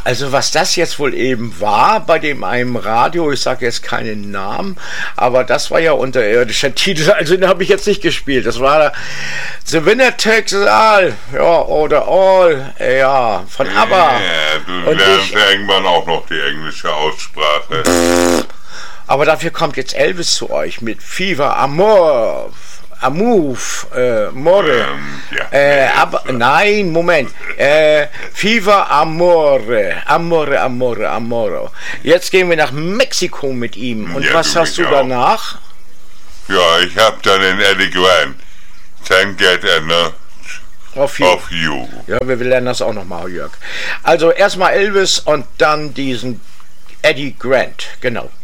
Also was das jetzt wohl eben war bei dem einem Radio, ich sage jetzt keinen Namen, aber das war ja unterirdischer Titel, also den habe ich jetzt nicht gespielt. Das war The Winner Takes It All, ja, oder All, ja, von ABBA. Ja, du lernst irgendwann auch noch die englische Aussprache. Aber dafür kommt jetzt Elvis zu euch mit Fever Amor. More. Nein, Moment. Fever Amore. Jetzt gehen wir nach Mexiko mit ihm. Und was hast du danach? Ja, ich hab dann den Eddie Grant. Can't get enough of you. Ja, wir lernen das auch nochmal, Jörg. Also erstmal Elvis und dann diesen Eddie Grant. Genau.